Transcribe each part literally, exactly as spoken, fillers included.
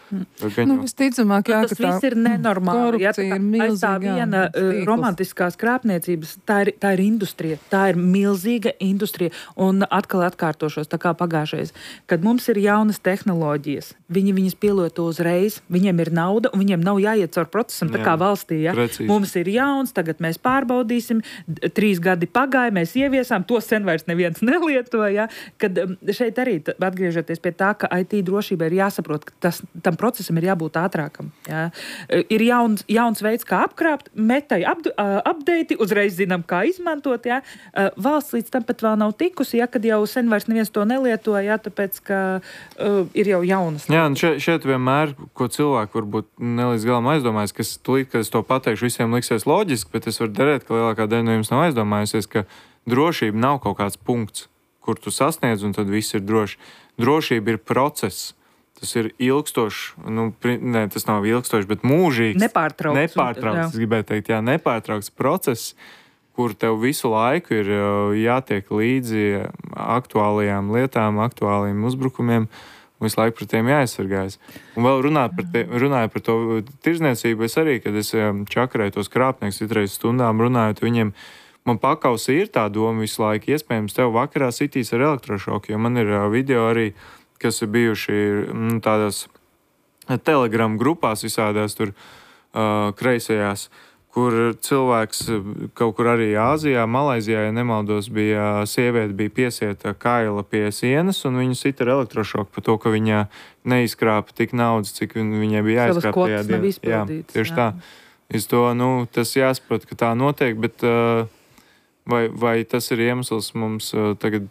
Mm. Nu, visticamāk, jā, tas viss ir nenormāli. Jā, tā kā aiz tā viena stīkls. romantiskās krāpniecības, tā ir, tā ir industrija. Tā ir milzīga industrija. Un atkal atkārtošos, tā kā pagājušais, kad mums ir jaunas tehnoloģijas, viņi viņas pielieto uzreiz, viņiem ir nauda un viņiem nav jāiet caur procesam, tā kā valstī. Ja? Mums ir jauns, tagad mēs pārbaudīsim, trīs gadi pagāja, mēs ieviesām, to sen vairs neviens nelieto. Ja? Kad šeit arī atgriežoties pie tā, ka I T drošība ir jāsaprot, ka tas, tam procesam ir jābūt ātrākam. Ja? Ir jauns, jauns veids, kā apkrāpt, metai ap, update, uzreiz zinām, kā izmantot. Ja? Valsts līdz tam pat vēl nav tikusi, ja? Kad jau sen vairs neviens to nelieto, ja? Tāpēc, ka uh, ir jau jaunas. Jā, un šeit, šeit vienmēr, ko cilvēki varbūt nelīdz galam aizdomājas, kas tūlīt, kad es to pateikšu, visiem liksies loģiski, bet es varu derēt, ka lielākā daļa no jums nav aizdomājusies, ka drošība nav kaut kāds punkts, kur tu sasniedz, un tad viss ir droši. Drošība ir process. Tas ir ilgstošs, nu, ne, tas nav ilgstošs, bet mūžīgs. Nepārtraukts. Nepārtraukts, es gribēju teikt, jā, nepārtraukts process, kur tev visu laiku ir jātiek līdzi aktuālajām lietām, aktuālajiem uzbrukumiem, un visu laiku par tiem jāaizsargājas. Un vēl runāt par, te, runāju par to tirzniecību, es arī, kad es čakarēju tos krāpnieks citreiz stundām runājot viņiem, man pakausī ir tā doma visu laiku, iespējams, tev vakarā sitīs ar elektrošoku, jo man ir video arī, kas ir bijuši nu, tādās telegram grupās visādās tur uh, kreisajās, kur cilvēks kaut kur arī Āzijā, Malaizijā, ja nemaldos, bija sieviete bija piesieta kaila pie sienas, un viņu sita ar elektrošoku par to, ka viņa neizkrāpa tik naudas, cik viņai bija jāizkrāpa tajā dienā. Jā, tieši jā. Tā. Es to, nu, tas jāsaprot, ka tā notiek, bet uh, vai, vai tas ir iemesls mums uh, tagad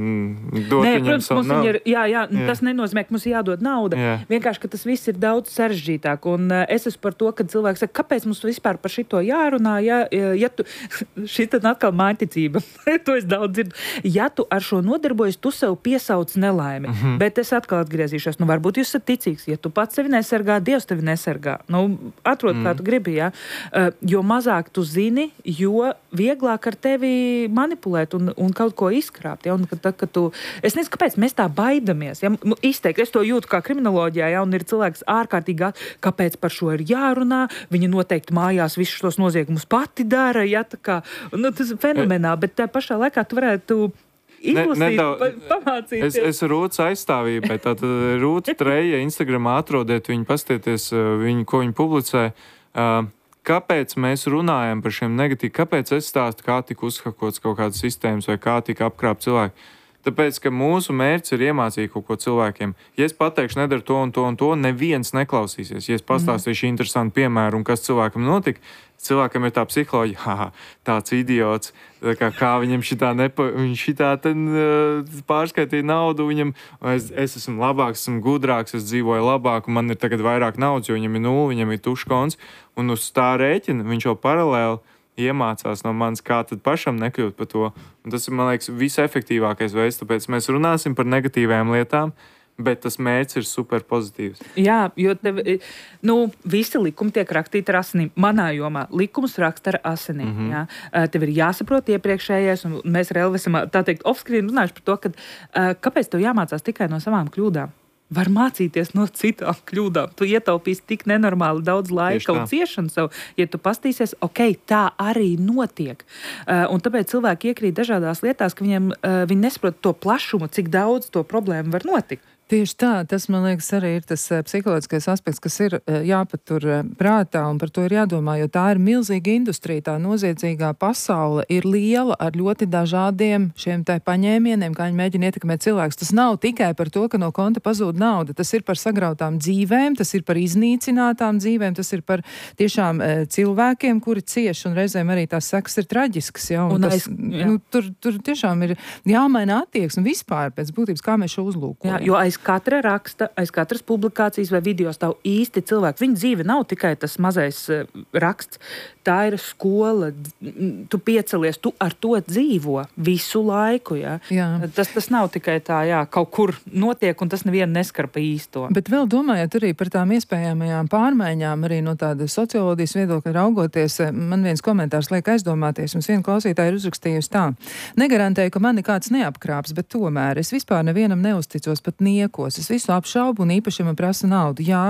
Mm, Nē, protams, mums ir, jā, jā, jā. Tas nenozīmē, ka mums jādod nauda. Jā. Vienkārši, ka tas viss ir daudz sarežģītāk. Un uh, es esmu par to, ka cilvēks saka, kāpēc mums vispār par šito jārunā, ja, ja tu, šī tad atkal māņticība, to es daudz dzirdu. Ja tu ar šo nodarbojas, tu sev piesauc nelaimi. Mm-hmm. Bet es atkal atgriezīšos, nu varbūt jūs esat ticīgs, ja tu pats sevi nesargā, Dievs tevi nesargā. Nu, atrod, mm. kā tu gribi, jā. Uh, jo mazāk tu zini, jo vieglāk ar tevi manipulēt un, un kaut ko izkrāpt, ja, un tad, kad tu, es nezinu, kāpēc mēs tā baidamies. Ja? Izteikti, es to jūtu kā kriminoloģijā, ja? Un ir cilvēks ārkārtīgi, kāpēc par šo ir jārunā, viņa noteikti mājās visus šos noziegumus pati dara, ja? Tā kā, nu, tas ir fenomenā, bet tā pašā laikā tu varētu izlasīt, ne, pa, pamācīties. Es, es Rūtas aizstāvībai, tātad Rūta Treja Instagramā atrodiet viņu, pastieties, viņu, ko viņa publicē. Uh, Kāpēc mēs runājam par šiem negatīviem? Kāpēc es stāstu, kā tika uzhakots kaut kādas sistēmas vai kā tika apkrāpt cilvēki? Tāpēc, ka mūsu mērķis ir iemācīt kaut ko cilvēkiem. Ja es pateikšu, nedara to un to un to, neviens neklausīsies. Ja es pastāstīšu mm. interesantu piemēru un kas cilvēkam notika, cilvēkam ir tā psiholoģija, haha, tāds idiots, tā kā, kā viņam šitā, nepa, viņš šitā ten, uh, pārskaitīja naudu, viņam, es, es esmu labāks, esmu gudrāks, es dzīvoju labāk, un man ir tagad vairāk naudas, jo viņam ir nula, viņam ir tuškons, un uz tā rēķina viņš jau paralēli iemācās no manis, kā tad pašam nekļūt par to. Un tas ir, man liekas, visefektīvākais veids, tāpēc mēs runāsim par negatīvām lietām, bet tas mērķis ir super pozitīvs. Jā, jo tev, nu, visi likumi tiek rakstīti ar asinīm. Manā jomā likums raksta ar asinīm. Mm-hmm. Jā. Tev ir jāsaprot iepriekšējais, un mēs ar Elvi esam, tā teikt, off-screen runājuši par to, ka, kāpēc tev jāmācās tikai no savām kļūdām. Var mācīties no citām kļūdām. Tu ietaupīsi tik nenormāli daudz laika un ciešanu sev, ja tu pastīsies, ok, tā arī notiek. Uh, un tāpēc cilvēki iekrīt dažādās lietās, ka viņiem, uh, viņi nesaprot to plašumu, cik daudz to problēmu var notikt. Tieši tā, tas, man liekas, arī ir tas psiholoģiskais aspekts, kas ir jāpatur prātā, un par to ir jādomā, jo tā ir milzīga industrija, tā noziedzīgā pasaule ir liela ar ļoti dažādiem šiem tai paņēmieniem, kā viņi mēģina ietekmēt cilvēkus. Tas nav tikai par to, ka no konta pazūd nauda, tas ir par sagrautām dzīvēm, tas ir par iznīcinātām dzīvēm, tas ir par tiešām cilvēkiem, kuri cieš, un reizēm arī tās sekas ir traģiskas, ja, un, un tas, aiz, nu, tur, tur tiešām ir jāmaina attieksme vispār pēc būtības, kā mēs šo uzlūkojam. Jā, jo aiz katra raksta, aiz katras publikācijas vai video stāv īsti cilvēki. Viņa dzīve nav tikai tas mazais uh, raksts. Tā ir skola. Tu piecelies, tu ar to dzīvo visu laiku. Ja? Jā. Tas, tas nav tikai tā, jā, kaut kur notiek, un tas nevienu neskar pa īsto. Bet vēl domājot arī par tām iespējamajām pārmaiņām, arī no tāda socioloģijas viedokļa raugoties, man viens komentārs liek aizdomāties, un viena klausītāja ir uzrakstījusi tā. Negarantēju, ka mani kāds neapkrāps, bet tomēr es vispār nevienam neusticos pat nieko. Es visu apšaubu un īpaši man prasa naudu. Jā,